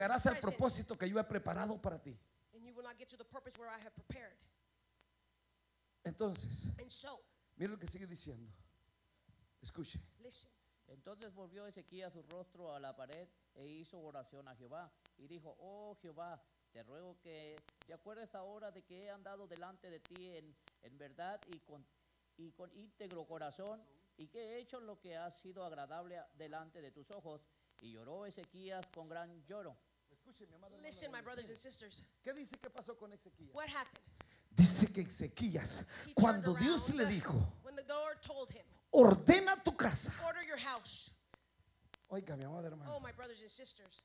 llegarás al propósito que yo he preparado para ti. and you will not get to the purpose where I have prepared. Entonces, And so, mire lo que sigue diciendo. Escuche. listen. Entonces volvió Ezequías su rostro a la pared e hizo oración a Jehová y dijo: Oh Jehová, te ruego que te acuerdes ahora de que he andado delante de ti en verdad y con íntegro corazón, y que he hecho lo que ha sido agradable delante de tus ojos. Y lloró Ezequías con gran lloro. Escuche, mi amado hermano. Listen, my brothers and sisters. ¿Qué dice que pasó con Ezequías? What happened? Dice que Ezequías, He cuando turned Dios around le dijo, when the Lord told him, ordena tu casa. order your house. Oiga, mi amado Oh, hermano, my brothers and sisters.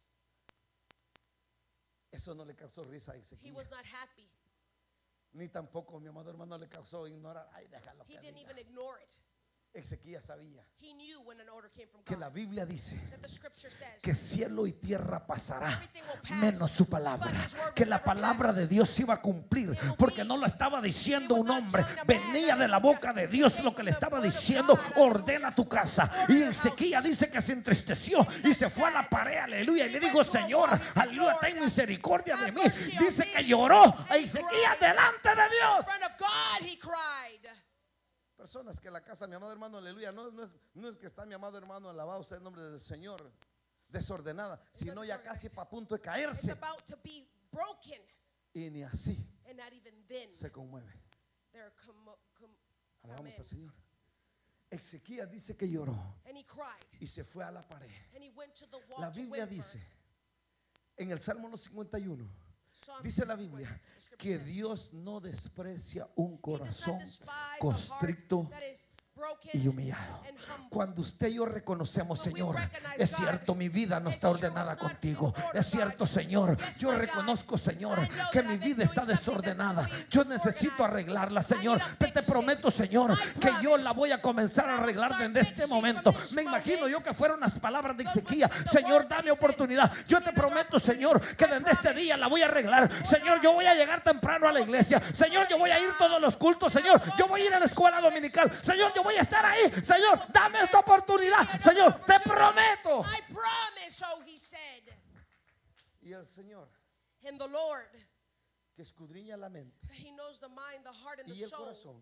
eso no le causó risa a He Ezequías. was not happy. Ni tampoco, mi amado hermano, le causó ignorar. Ay, déjalo He que didn't diga. even ignore it. Ezequías sabía He knew when an order came from que God. la Biblia dice That the scripture says que cielo y tierra pasará, everything will pass, menos su but palabra, his word que will la never palabra pass. de Dios se iba a cumplir, It will porque be. no lo estaba diciendo It was un not hombre, telling a man, venía de la hallelujah. boca de Dios It lo que le came from estaba the word of diciendo, God, hallelujah. ordena tu casa. Order Y your Ezequías house. dice que se entristeció y se fue a la pared, aleluya, y le dijo: Señor, aleluya, ten misericordia de mí. Dice que lloró a Ezequías delante de in Dios. front of God, he cried. Personas que la casa, mi amado hermano, aleluya, no es que está mi amado hermano, alabado sea el nombre del Señor, desordenada, sino ya casi para punto de It's caerse, about to be broken. y ni así And not even then se conmueve. they're Alabamos amen. al Señor. Ezequías dice que lloró And he cried. y se fue a la pared. And he went to the wall La to Biblia whimper. dice en el Salmo 51, Psalm dice la 51, Biblia the scripture que says, Dios no desprecia un he does corazón not despise a heart constricto that is broken y humillado. and humble. Cuando usted y yo reconocemos: When we Señor, recognize es God, cierto, mi vida no it está sure ordenada was not contigo. in order, Es cierto, God. Señor, Yes, yo my God. reconozco, Señor, I know que that mi I've been vida está doing something that's desordenada. being Yo necesito disorganized. arreglarla, I Señor. need to Pero te fix it. prometo, Señor, I que yo promise la voy a comenzar that a I will arreglar start desde este fixing from momento. this Me imagino moment. yo que fueron las palabras de Those Ezequías: must be the Señor, words that dame he said. oportunidad. Yo te Give me the prometo, opportunity. Señor, que I desde este promise. día la voy a arreglar. Lord Señor, God, yo voy a llegar temprano a la iglesia. Señor, yo voy a ir todos los cultos. Señor, yo voy a ir a la escuela dominical. Señor, yo voy a estar ahí. Señor, dame esta oportunidad. Señor, te prometo. I promise, so he said. Y el Señor, And the Lord, que escudriña la mente he knows the mind, the heart, and y the el soul. corazón,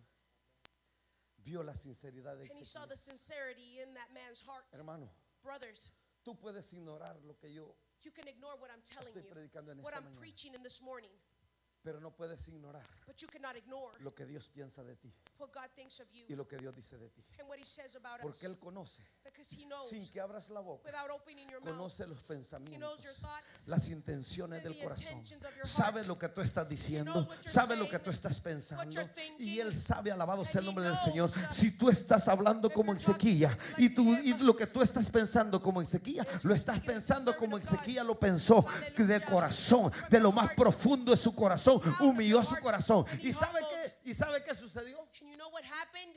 vio la sinceridad de And he saw the Ezequías. sincerity in that man's heart. Hermano, Brothers, tú puedes ignorar lo que yo, you can ignore what I'm telling Estoy you, predicando en what esta I'm mañana. preaching in this morning, pero no puedes ignorar but you cannot ignore lo que Dios piensa de ti what God thinks of you y lo que Dios dice de ti. and what he says about us. Porque Él conoce, Because he knows, sin que abras la boca, without opening your mouth, conoce los he knows your pensamientos, thoughts, las intenciones the del corazón. intentions of your Sabe heart. lo que tú estás diciendo, knows what you're sabe lo que saying, tú estás what pensando, you're thinking, y Él sabe, alabado sea el and he nombre del knows, Señor. Si tú estás hablando if como you're talking Ezequías like y him, lo que tú estás pensando como Ezequías, if lo you're estás speaking as a pensando servant como of God, Ezequías lo pensó, que del hallelujah, corazón, from de lo your más heart, profundo de su corazón, out of humilló your su heart, corazón. and he ¿Y sabe humbled. qué? ¿Y sabe qué sucedió? And you know what happened?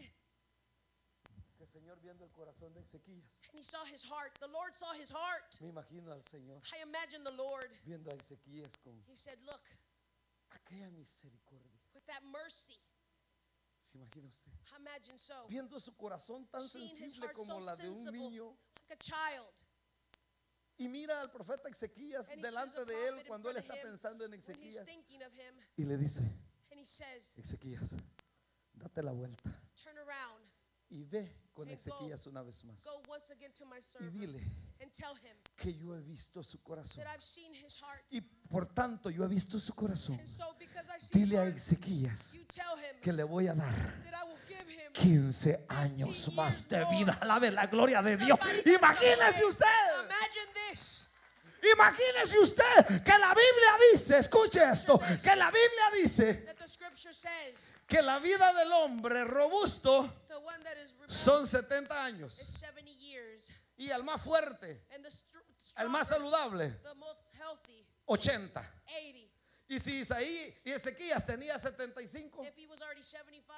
Que el Señor, viendo el corazón de Ezequías, And he saw his heart. The Lord saw his heart. me imagino al Señor I imagine the Lord. viendo a Ezequías con He said, look, aquella misericordia. with that mercy, ¿Se imagina usted? imagine so, Viendo su corazón tan seeing his sensible heart como so la de un sensible, niño. like a child. Y mira al profeta Ezequías And he delante sees a de él prophet in cuando él front está of him pensando en When he's Ezequías. thinking of him, Y le dice: and he says, Ezequías, date la vuelta turn around, y ve con And Ezequías una vez más. go once again to my Y servant, dile and tell him que yo he visto su corazón. that I've seen his heart. Y por tanto yo he visto su corazón. And so because I see his Dile a heart, Ezequías you tell him que le voy a dar that I will give him 15 años más de vida. Alabe la gloria de Dios. Somebody just Imagínese pray. usted. Imagine this. Imagínese usted que la Biblia dice, escuche esto, que la Biblia dice That the scripture says que la vida del hombre robusto the one that is son 70 años is 70 years, y el más fuerte, and the el más saludable, the most healthy, 80. 80. Y si Isaí y Ezequías tenía 75, If he was already 75,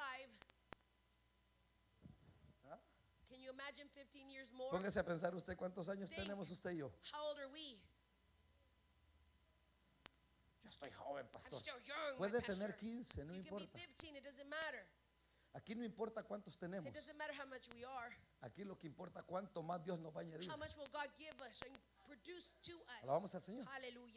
can you imagine 15 years more? póngase a pensar usted cuántos años tenemos usted y yo. How old are we? Yo estoy joven, I'm pastor. still young, my Puede pastor. tener 15, no You can be importa. 15, it doesn't matter. Aquí no importa cuántos tenemos. It doesn't matter how much we are. Aquí lo que importa cuánto más Dios nos va a añadir. How much will God give us and produced to us. Alabamos al Señor. Hallelujah.